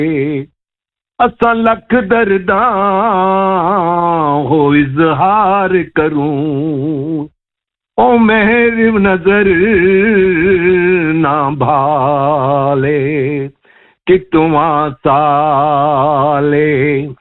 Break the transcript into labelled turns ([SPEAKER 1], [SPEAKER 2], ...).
[SPEAKER 1] असा लख दर्दा हो इजहार करूं, ओ मेरी नजर ना भाले कि तुम साले